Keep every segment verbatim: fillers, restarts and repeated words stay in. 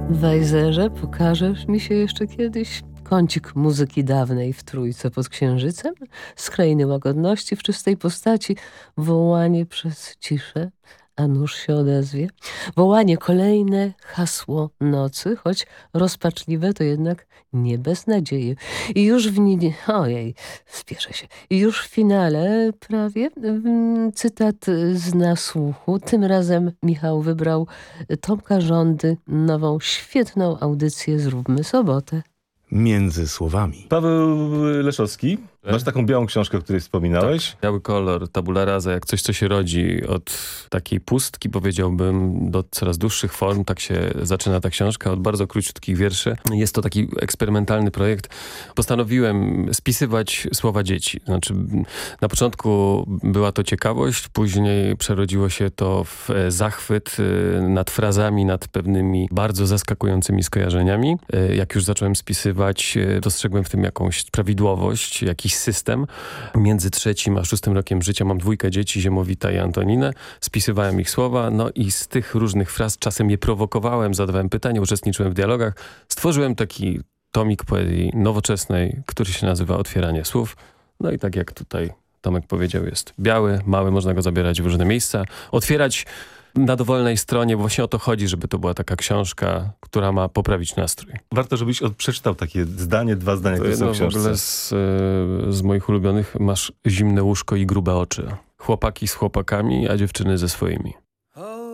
Wajzerze, pokażesz mi się jeszcze kiedyś? Kącik muzyki dawnej w Trójce pod Księżycem? Z krainy łagodności w czystej postaci. Wołanie przez ciszę, a nuż się odezwie. Wołanie, kolejne hasło nocy, choć rozpaczliwe, to jednak nie bez nadziei. I już w niej... Ojej, spieszę się. I już w finale prawie mm, cytat z nasłuchu. Tym razem Michał wybrał Tomka Żądy, nową, świetną audycję Zróbmy sobotę. Między słowami. Paweł Leszowski, masz taką białą książkę, o której wspominałeś. Tak, biały kolor, tabula rasa, jak coś, co się rodzi od takiej pustki, powiedziałbym, do coraz dłuższych form. Tak się zaczyna ta książka, od bardzo króciutkich wierszy. Jest to taki eksperymentalny projekt. Postanowiłem spisywać słowa dzieci. Znaczy, na początku była to ciekawość, później przerodziło się to w zachwyt nad frazami, nad pewnymi bardzo zaskakującymi skojarzeniami. Jak już zacząłem spisywać, dostrzegłem w tym jakąś prawidłowość, jakiś system. Między trzecim a szóstym rokiem życia mam dwójkę dzieci, Ziemowita i Antoninę. Spisywałem ich słowa, no i z tych różnych fraz czasem je prowokowałem, zadawałem pytania, uczestniczyłem w dialogach. Stworzyłem taki tomik poezji nowoczesnej, który się nazywa Otwieranie słów. No i tak jak tutaj Tomek powiedział, jest biały, mały, można go zabierać w różne miejsca. Otwierać na dowolnej stronie, bo właśnie o to chodzi, żeby to była taka książka, która ma poprawić nastrój. Warto, żebyś od- przeczytał takie zdanie, dwa zdania, które są No, w w książce. ogóle z, y, z moich ulubionych masz zimne łóżko i grube oczy. Chłopaki z chłopakami, a dziewczyny ze swoimi.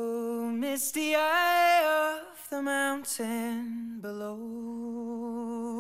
Oh, misty eye of the mountain below.